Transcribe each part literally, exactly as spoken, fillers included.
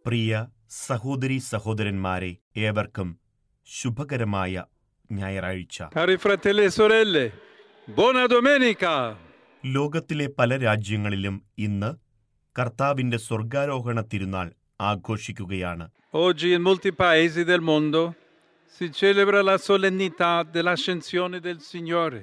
പ്രിയ സഹോദരീ സഹോദരന്മാരെ, ഏവർക്കും ശുഭകരമായ ഞായറാഴ്ച. Cari fratelli e sorelle, buona domenica. ലോകത്തിലെ പല രാജ്യങ്ങളിലും ഇന്ന് കർത്താവിന്റെ സ്വർഗാരോഹണ തിരുനാൾ ആഘോഷിക്കുകയാണ്. Oggi in molti paesi del mondo si celebra la solennità dell'ascensione del Signore.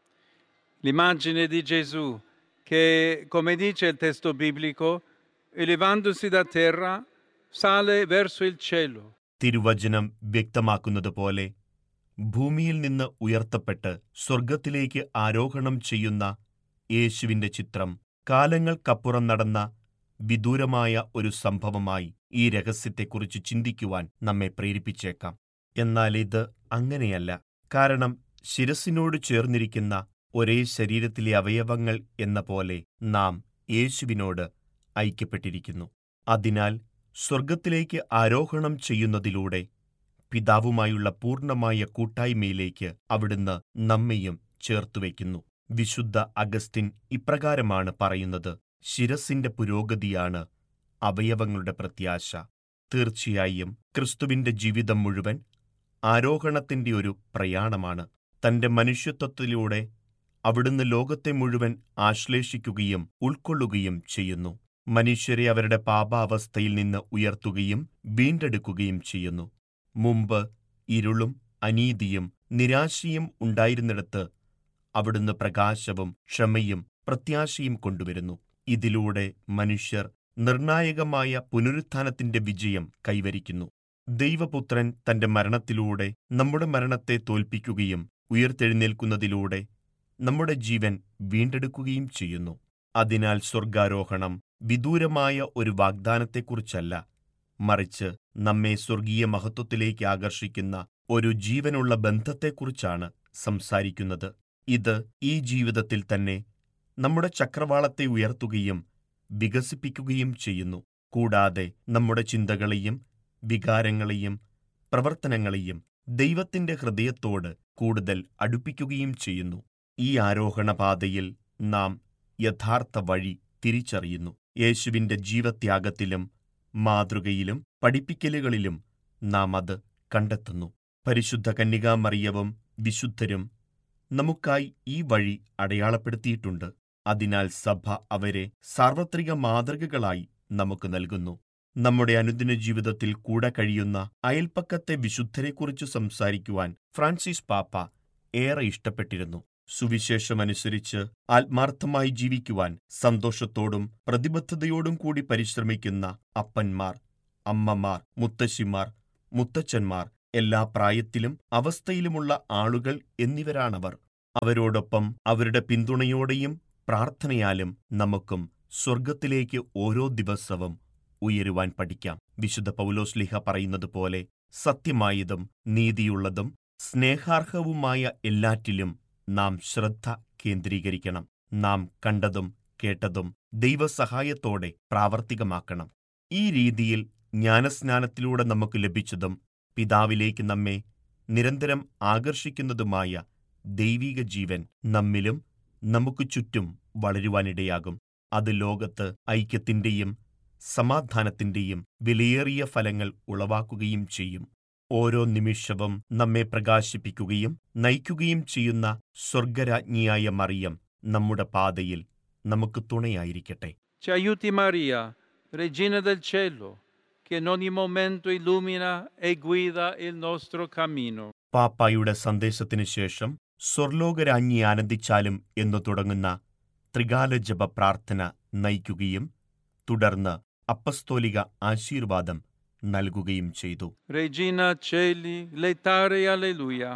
L'immagine di Gesù che, come dice il testo biblico, elevandosi da terra, sale verso il cielo. തിരുവചനം വ്യക്തമാക്കുന്നത് പോലെ ഭൂമിയിൽ നിന്ന് ഉയർത്തപ്പെട്ട് സ്വർഗത്തിലേക്ക് ആരോഹണം ചെയ്യുന്ന യേശുവിന്റെ ചിത്രം കാലങ്ങൾക്കപ്പുറം നടന്ന വിദൂരമായ ഒരു സംഭവമായി ഈ രഹസ്യത്തെക്കുറിച്ച് ചിന്തിക്കുവാൻ നമ്മെ പ്രേരിപ്പിച്ചേക്കാം. എന്നാൽ ഇത് അങ്ങനെയല്ല. കാരണം ശിരസിനോട് ചേർന്നിരിക്കുന്ന ഒരേ ശരീരത്തിലെ അവയവങ്ങൾ എന്ന പോലെ നാം യേശുവിനോട് ഐക്യപ്പെട്ടിരിക്കുന്നു. അതിനാൽ സ്വർഗത്തിലേക്ക് ആരോഹണം ചെയ്യുന്നതിലൂടെ പിതാവുമായുള്ള പൂർണ്ണമായ കൂട്ടായ്മയിലേക്ക് അവിടുന്ന് നമ്മെയും ചേർത്തുവെക്കുന്നു. വിശുദ്ധ അഗസ്റ്റിൻ ഇപ്രകാരമാണ് പറയുന്നത്: ശിരസിന്റെ പുരോഗതിയാണ് അവയവങ്ങളുടെ പ്രത്യാശ. തീർച്ചയായും ക്രിസ്തുവിന്റെ ജീവിതം മുഴുവൻ ആരോഹണത്തിന്റെ ഒരു പ്രയാണമാണ്. തന്റെ മനുഷ്യത്വത്തിലൂടെ അവിടുന്ന് ലോകത്തെ മുഴുവൻ ആശ്ലേഷിക്കുകയും ഉൾക്കൊള്ളുകയും ചെയ്യുന്നു. മനുഷ്യരെ അവരുടെ പാപാവസ്ഥയിൽ നിന്ന് ഉയർത്തുകയും വീണ്ടെടുക്കുകയും ചെയ്യുന്നു. മുമ്പ് ഇരുളും അനീതിയും നിരാശയും ഉണ്ടായിരുന്നിടത്ത് അവിടുന്ന് പ്രകാശവും ക്ഷമയും പ്രത്യാശയും കൊണ്ടുവരുന്നു. ഇതിലൂടെ മനുഷ്യർ നിർണായകമായ പുനരുത്ഥാനത്തിന്റെ വിജയം കൈവരിക്കുന്നു. ദൈവപുത്രൻ തന്റെ മരണത്തിലൂടെ നമ്മുടെ മരണത്തെ തോൽപ്പിക്കുകയും ഉയർത്തെഴുന്നേൽക്കുന്നതിലൂടെ നമ്മുടെ ജീവൻ വീണ്ടെടുക്കുകയും ചെയ്യുന്നു. അതിനാൽ സ്വർഗാരോഹണം വിദൂരമായ ഒരു വാഗ്ദാനത്തെക്കുറിച്ചല്ല, മറിച്ച് നമ്മെ സ്വർഗീയ മഹത്വത്തിലേക്ക് ആകർഷിക്കുന്ന ഒരു ജീവനുള്ള ബന്ധത്തെക്കുറിച്ചാണ് സംസാരിക്കുന്നത്. ഇത് ഈ ജീവിതത്തിൽ തന്നെ നമ്മുടെ ചക്രവാളത്തെ ഉയർത്തുകയും വികസിപ്പിക്കുകയും ചെയ്യുന്നു. കൂടാതെ നമ്മുടെ ചിന്തകളെയും വികാരങ്ങളെയും പ്രവർത്തനങ്ങളെയും ദൈവത്തിന്റെ ഹൃദയത്തോട് കൂടുതൽ അടുപ്പിക്കുകയും ചെയ്യുന്നു. ഈ ആരോഹണപാതയിൽ നാം യഥാർത്ഥ വഴി തിരിച്ചറിയുന്നു. യേശുവിന്റെ ജീവത്യാഗത്തിലും മാതൃകയിലും പഠിപ്പിക്കലുകളിലും നാം അത് കണ്ടെത്തുന്നു. പരിശുദ്ധ കന്യകാമറിയവും വിശുദ്ധരും നമുക്കായി ഈ വഴി അടയാളപ്പെടുത്തിയിട്ടുണ്ട്. അതിനാൽ സഭ അവരെ സാർവത്രിക മാതൃകകളായി നമുക്ക് നൽകുന്നു. നമ്മുടെ അനുദിന ജീവിതത്തിൽ കൂടെ കഴിയുന്ന അയൽപ്പക്കത്തെ വിശുദ്ധരെക്കുറിച്ച് സംസാരിക്കുവാൻ ഫ്രാൻസിസ് പാപ്പ ഏറെ ഇഷ്ടപ്പെട്ടിരുന്നു. സുവിശേഷമനുസരിച്ച് ആത്മാർത്ഥമായി ജീവിക്കുവാൻ സന്തോഷത്തോടും പ്രതിബദ്ധതയോടും കൂടി പരിശ്രമിക്കുന്ന അപ്പന്മാർ, അമ്മമാർ, മുത്തശ്ശിമാർ, മുത്തച്ഛന്മാർ, എല്ലാ പ്രായത്തിലും അവസ്ഥയിലുമുള്ള ആളുകൾ എന്നിവരാണവർ. അവരോടൊപ്പം അവരുടെ പിന്തുണയോടെയും പ്രാർത്ഥനയാലും നമുക്കും സ്വർഗത്തിലേക്ക് ഓരോ ദിവസവും ഉയരുവാൻ പഠിക്കാം. വിശുദ്ധ പൗലോസ്ലീഹ പറയുന്നത് പോലെ സത്യമായതും നീതിയുള്ളതും സ്നേഹാർഹവുമായ എല്ലാറ്റിലും നാം ശ്രദ്ധ കേന്ദ്രീകരിക്കണം. നാം കണ്ടതും കേട്ടതും ദൈവസഹായത്തോടെ പ്രാവർത്തികമാക്കണം. ഈ രീതിയിൽ ജ്ഞാനസ്നാനത്തിലൂടെ നമുക്ക് ലഭിച്ചതും പിതാവിലേക്ക് നമ്മെ നിരന്തരം ആകർഷിക്കുന്നതുമായ ദൈവിക ജീവൻ നമ്മിലും നമുക്ക് ചുറ്റും വളരുവാനിടയാകും. അത് ലോകത്ത് ഐക്യത്തിന്റെയും സമാധാനത്തിന്റെയും വിലയേറിയ ഫലങ്ങൾ ഉളവാക്കുകയും ചെയ്യും. ഓരോ നിമിഷവും നമ്മെ പ്രകാശിപ്പിക്കുകയും നയിക്കുകയും ചെയ്യുന്ന സ്വർഗരാജ്ഞിയായ മറിയം നമ്മുടെ പാതയിൽ നമുക്ക് തുണയായിരിക്കട്ടെ. Ci aiuti Maria, Regina del Cielo, che in ogni momento illumina e guida il nostro cammino. പാപ്പായുടെ സന്ദേശത്തിനു ശേഷം സ്വർലോകരാജ്ഞി ആനന്ദിച്ചാലും എന്നു തുടങ്ങുന്ന ത്രികാല ജപ പ്രാർത്ഥന നയിക്കുകയും തുടർന്ന് അപ്പസ്തോലിക ആശീർവാദം നൽകുകയും ചെയ്തു. Regina Celi, letare alleluia.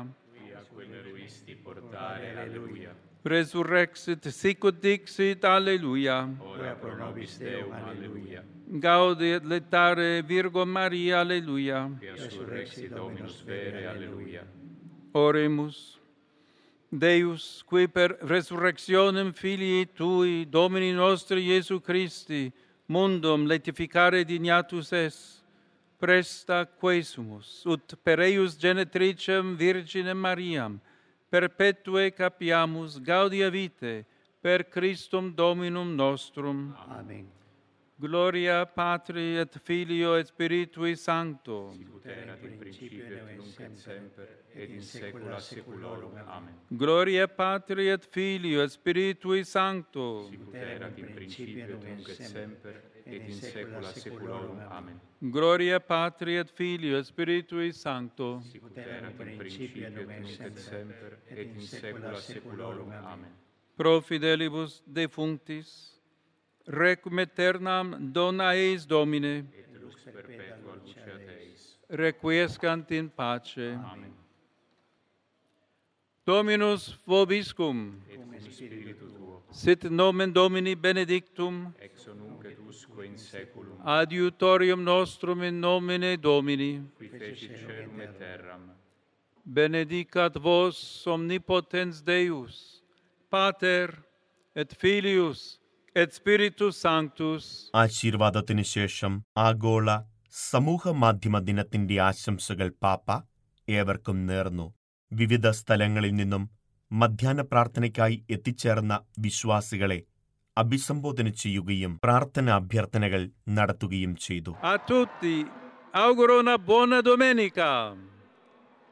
Resurrexit sicut dixit alleluia. Ora pro nobis Deum alleluia. Gaudiet letare Virgo Maria alleluia. Resurrexit Dominus vere alleluia. Oremus. Deus, qui per resurrectionem filii tui, Domini nostri Iesu Christi, mundum letificare dignatus es, presta quesumus, ut per eius genetricem Virginem Mariam, perpetue capiamus gaudia vitae, per Christum Dominum nostrum. Amen. Gloria Patri et Filio et Spiritui Sancto. Sicut erat in principio et nunc et semper, et in saecula saeculorum. Amen. Gloria Patri et Filio et Spiritui Sancto. Sicut erat in principio et nunc et semper, et in saecula saeculorum. Amen. Gloria Patri et Filio et Spiritui Sancto. Sicut erat in principio et nunc et semper, et in saecula saeculorum. Amen. Pro fidelibus defunctis, requiem aeternam dona eis Domine, Et lux perpetua luceat eis. requiescant in pace. Amen. Dominus vobiscum, Et cum spiritu tuo, sit nomen Domini benedictum, ex nunc et usque in saeculum, adiutorium nostrum in nomine Domini, qui fecit caelum et terram. benedicat vos omnipotens Deus, Pater et Filius et Spiritus Sanctus. ആശീർവാദത്തിന് ശേഷം ആഗോള സമൂഹ മാധ്യമ ദിനത്തിന്റെ ആശംസകൾ പാപ്പ ഏവർക്കും നേർന്നു. വിവിധ സ്ഥലങ്ങളിൽ നിന്നും മധ്യാഹ്ന പ്രാർത്ഥനയ്ക്കായി എത്തിച്ചേർന്ന വിശ്വാസികളെ അഭിസംബോധന ചെയ്യുകയും പ്രാർത്ഥന അഭ്യർത്ഥനകൾ നടത്തുകയും ചെയ്തു. A tutti auguro una buona domenica.